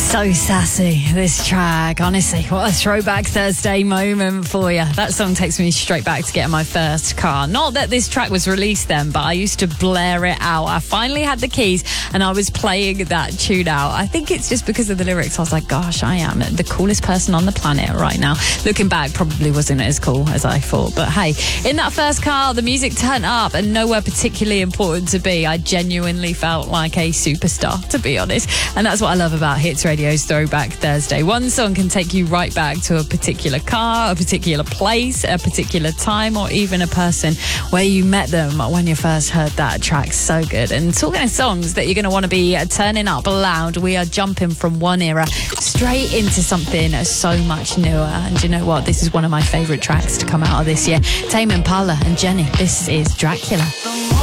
So sassy, this track. Honestly, what a throwback Thursday moment for you. That song takes me straight back to getting my first car. Not that this track was released then, but I used to blare it out. I finally had the keys and I was playing that tune out. I think it's just because of the lyrics. I was like, gosh, I am the coolest person on the planet right now. Looking back, probably wasn't as cool as I thought. But hey, in that first car, the music turned up and nowhere particularly important to be. I genuinely felt like a superstar, to be honest. And that's what I love about Hits Radio's Throwback Thursday. One song can take you right back to a particular car, a particular place, a particular time, or even a person where you met them when you first heard that track. So good. And talking of songs that you're going to want to be turning up loud, we are jumping from one era straight into something so much newer. And you know what? This is one of my favourite tracks to come out of this year. Tame Impala and Jenny. This is Dracula.